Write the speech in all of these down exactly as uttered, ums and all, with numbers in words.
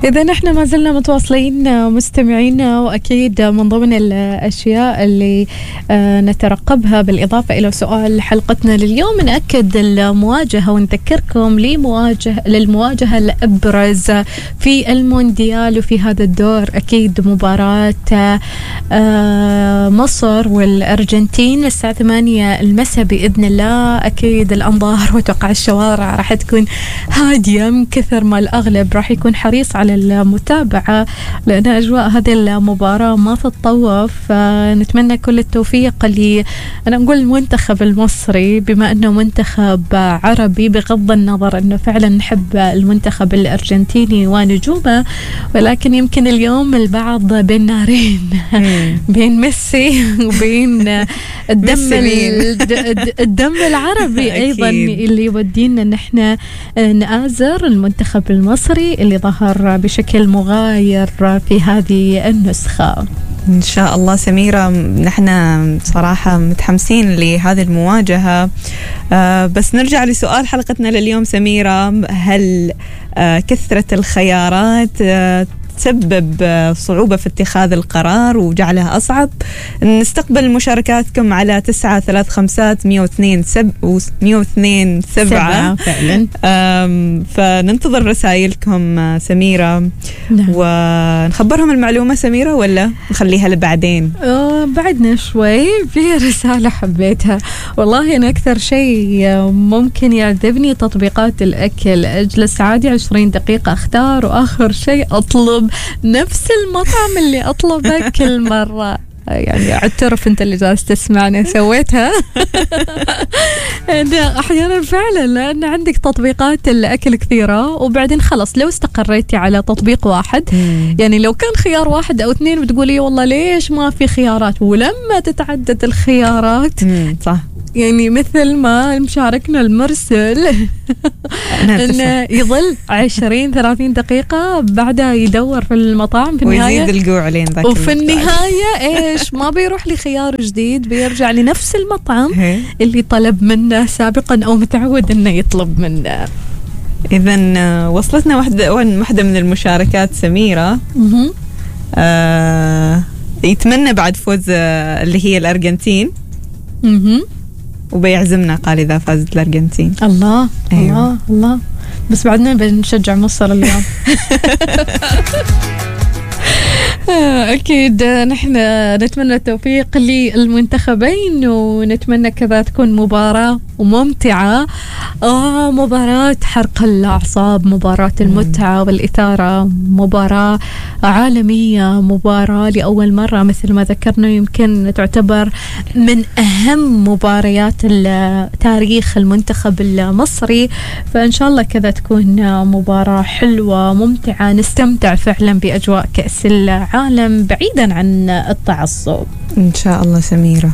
إذا نحن ما زلنا متواصلين مستمعينا، وأكيد من ضمن الأشياء اللي نترقبها بالإضافة إلى سؤال حلقتنا لليوم نأكد المواجهة ونذكركم لمواجهة للمواجهة الأبرز في المونديال وفي هذا الدور، أكيد مباراة مصر والأرجنتين الساعة ثمانية المساء بإذن الله. أكيد الأنظار وتوقع الشوارع راح تكون هادية من كثر ما الأغلب راح يكون حريص على المتابعة، لأن أجواء هذه المباراة ما تتطوف. فنتمنى كل التوفيق اللي أنا نقول المنتخب المصري، بما أنه منتخب عربي بغض النظر أنه فعلا نحب المنتخب الأرجنتيني ونجومه، ولكن يمكن اليوم البعض بين نارين بين ميسي وبين الدم الدم العربي أيضا اللي يودينا أن احنا نآزر المنتخب المصري اللي ظهر بشكل مغاير في هذه النسخة. إن شاء الله سميرة، نحن صراحة متحمسين لهذه المواجهة. آه بس نرجع لسؤال حلقتنا لليوم سميرة، هل آه كثرة الخيارات آه تسبب صعوبة في اتخاذ القرار وجعلها أصعب؟ نستقبل مشاركاتكم على تسعة ثلاث خمسات مية واثنين سب ومية واثنين سبعة فعلا. فننتظر رسائلكم سميرة. نعم. ونخبرهم المعلومة سميرة ولا نخليها لبعدين؟ أه بعدنا شوي. في رسالة حبيتها والله، أنا أكثر شيء ممكن يعذبني تطبيقات الأكل، أجلس عادي عشرين دقيقة أختار وآخر شيء أطلب نفس المطعم اللي أطلبه كل مرة. يعني اعترف انت اللي جالس تسمعني سويتها. احيانا فعلا لان عندك تطبيقات الاكل كثيره، وبعدين خلص لو استقريتي على تطبيق واحد مم. يعني لو كان خيار واحد او اثنين بتقولي والله ليش ما في خيارات، ولما تتعدد الخيارات مم. صح، يعني مثل ما مشاركنا المرسل انه يظل عشرين ثلاثين دقيقة بعدها يدور في المطاعم في النهاية ويزيد الجوع لين ذاك، وفي النهاية ايش ما بيروح لخيار جديد، بيرجع لنفس المطعم اللي طلب منه سابقا او متعود انه يطلب منه. اذا وصلتنا واحدة واحدة من المشاركات سميرة آه يتمنى بعد فوز اللي هي الأرجنتين وبيعزمنا، قال إذا فازت الأرجنتين. الله أيوة. الله الله، بس بعدنا بنشجع مصر اليوم. أكيد نحن نتمنى التوفيق للمنتخبين، ونتمنى كذا تكون مباراة وممتعة، آه مباراة حرق الأعصاب، مباراة المتعة والإثارة، مباراة عالمية، مباراة لأول مرة مثل ما ذكرنا يمكن تعتبر من أهم مباريات تاريخ المنتخب المصري. فإن شاء الله كذا تكون مباراة حلوة ممتعة، نستمتع فعلا بأجواء كأس العالم بعيدا عن التعصب إن شاء الله سميرة.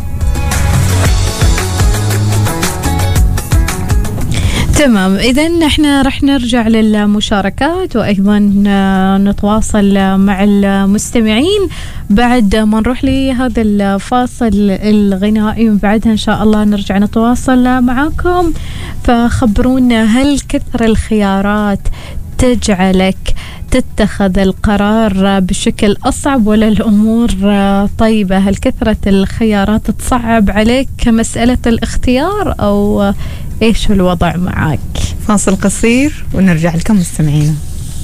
تمام، إذا نحن رح نرجع للمشاركات وأيضا نتواصل مع المستمعين بعد ما نروح لهذا الفاصل الغنائي، وبعدها إن شاء الله نرجع نتواصل معاكم. فخبرونا، هل كثر الخيارات تجعلك تتخذ القرار بشكل أصعب ولا الأمور طيبة؟ هل كثرة الخيارات تصعب عليك كمسألة الاختيار أو إيش الوضع معك؟ فاصل قصير ونرجع لكم مستمعينا.